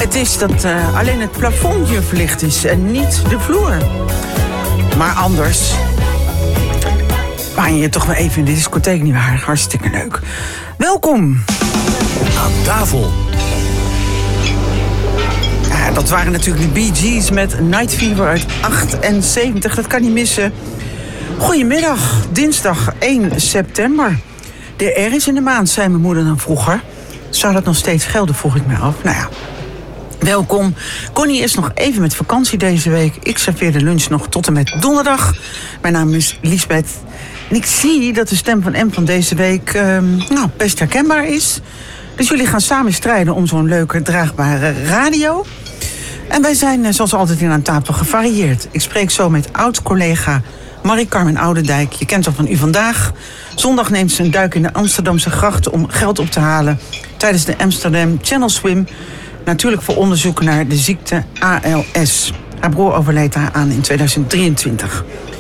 Het is dat alleen het plafond hier verlicht is en niet de vloer. Maar anders waan je toch wel even in de discotheek, nietwaar? Hartstikke leuk. Welkom. Aan tafel. Ja, dat waren natuurlijk de Bee Gees met Night Fever uit 78. Dat kan niet missen. Goedemiddag, dinsdag 1 september. De R is in de maand, zei mijn moeder dan vroeger. Zou dat nog steeds gelden, vroeg ik me af. Nou ja, welkom. Connie is nog even met vakantie deze week. Ik serveer de lunch nog tot en met donderdag. Mijn naam is Liesbeth. En ik zie dat de stem van M van deze week best herkenbaar is. Dus jullie gaan samen strijden om zo'n leuke, draagbare radio. En wij zijn zoals altijd in aan tafel gevarieerd. Ik spreek zo met oud-collega Marie-Carmen Oudendijk. Je kent haar van U Vandaag. Zondag neemt ze een duik in de Amsterdamse grachten om geld op te halen tijdens de Amsterdam Channel Swim. Natuurlijk voor onderzoek naar de ziekte ALS. Haar broer overleed daaraan in 2023.